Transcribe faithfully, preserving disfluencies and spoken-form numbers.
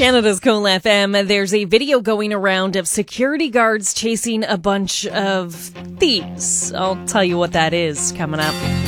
Canada's Cool F M. There's a video going around of security guards chasing a bunch of thieves. I'll tell you what that is coming up.